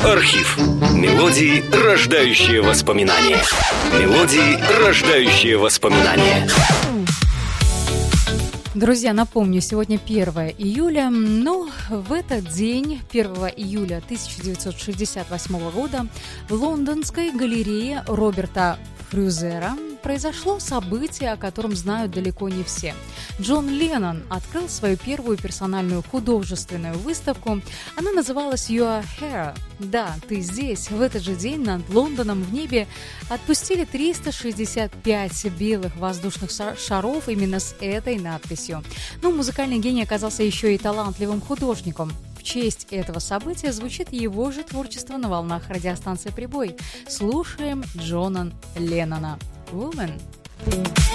Архив. Мелодии, рождающие воспоминания. Мелодии, рождающие воспоминания. Друзья, напомню, сегодня 1 июля, но в этот день, 1 июля 1968 года, в лондонской галерее Роберта Фрюзера произошло событие, о котором знают далеко не все. Джон Леннон открыл свою первую персональную художественную выставку. Она называлась «You are here». Да, ты здесь. В этот же день над Лондоном в небе отпустили 365 белых воздушных шаров именно с этой надписью. Но музыкальный гений оказался еще и талантливым художником. В честь этого события звучит его же творчество на волнах радиостанции «Прибой». Слушаем Джона Леннона. Woman.